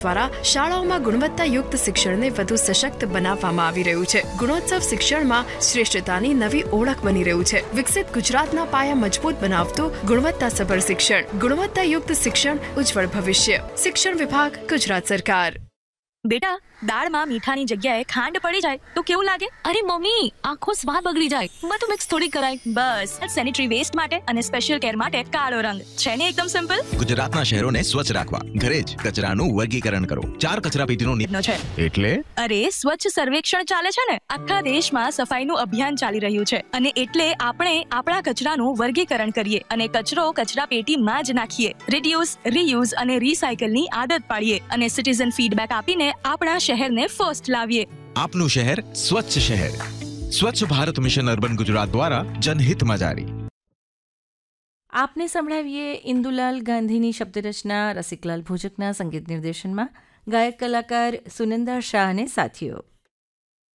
દ્વારા શાળાઓમાં ગુણવત્તાયુક્ત શિક્ષણને વધુ સશક્ત બનાવવામાં આવી રહ્યું છે. ગુણોત્સવ શિક્ષણમાં શ્રેષ્ઠતાની નવી ઓળખ બની રહ્યું છે. વિકસિત ગુજરાતના પાયા મજબૂત બનાવતું ગુણવત્તાસભર શિક્ષણ. ગુણવત્તાયુક્ત શિક્ષણ, ઉજ્જવળ ભવિષ્ય. શિક્ષણ વિભાગ, ગુજરાત સરકાર. બેટા, દાળમાં મીઠાની જગ્યાએ ખાંડ પડી જાય તો કેવું લાગે? અરે મમ્મી, આખો સ્વાદ બગડી જાય. બધું મિક્સ થોડી કરાય. બસ, સેનિટરી વેસ્ટ માટે અને સ્પેશિયલ કેર માટે કાળો રંગ છે ને એકદમ સિમ્પલ. ગુજરાતના શહેરોને સ્વચ્છ રાખવા ઘરે જ કચરાનું વર્ગીકરણ કરો. 4 કચરાપેટીનો નિયમ છે. એટલે અરે, સ્વચ્છ સર્વેક્ષણ ચાલે છે ને. આખા દેશમાં સફાઈનું અભિયાન ચાલી રહ્યું છે અને એટલે આપણે આપણા કચરાનું વર્ગીકરણ કરીએ અને કચરો કચરાપેટીમાં જ નાખીએ. રિડ્યુસ, રીયુઝ અને રીસાયકલની આદત પાડીએ અને સિટીઝન ફીડબેક આપીને આપણા શહેરને ફર્સ્ટ લાવીએ. આપનું શહેર સ્વચ્છ શહેર. સ્વચ્છ ભારત મિશન અર્બન ગુજરાત દ્વારા જનહિતમાં જારી. આપને સંભળાવીએ ઇન્દુલાલ ગાંધીની શબ્દરચના રસિકલાલ ભોજકના સંગીત નિર્દેશનમાં ગાયક કલાકાર સુનંદા શાહ અને સાથીઓ.